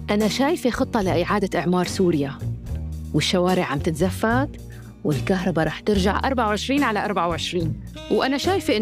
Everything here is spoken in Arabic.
أنا شايفة خطة لإعادة إعمار سوريا، والشوارع عم تتزفت والكهرباء رح ترجع 24 على 24. وأنا شايفة